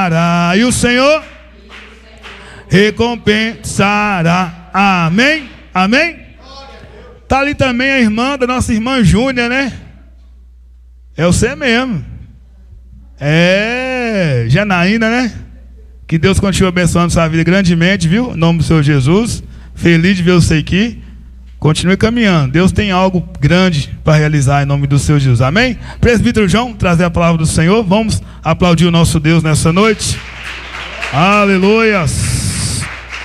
E o Senhor recompensará. Amém? Amém? Está ali também a irmã da nossa irmã Júnia, né? É você mesmo. É, Janaína, né? Que Deus continue abençoando sua vida grandemente, viu? Em nome do Senhor Jesus. Feliz de ver você aqui. Continue caminhando. Deus tem algo grande para realizar em nome do Senhor Jesus. Amém? Presbítero João, trazer a palavra do Senhor. Vamos aplaudir o nosso Deus nessa noite. Aleluias.